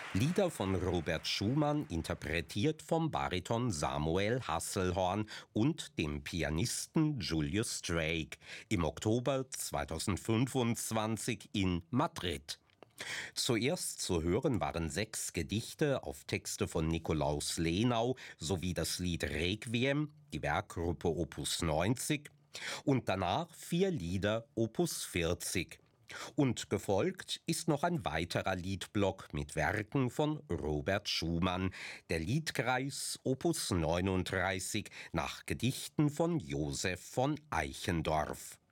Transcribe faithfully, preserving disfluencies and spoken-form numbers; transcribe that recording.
Lieder von Robert Schumann, interpretiert vom Bariton Samuel Hasselhorn und dem Pianisten Julius Drake, im Oktober zweitausendfünfundzwanzig in Madrid. Zuerst zu hören waren sechs Gedichte auf Texte von Nikolaus Lenau sowie das Lied Requiem, die Werkgruppe Opus neunzig, und danach vier Lieder Opus vierzig. Und gefolgt ist noch ein weiterer Liedblock mit Werken von Robert Schumann, der Liedkreis Opus neununddreißig nach Gedichten von Joseph von Eichendorff.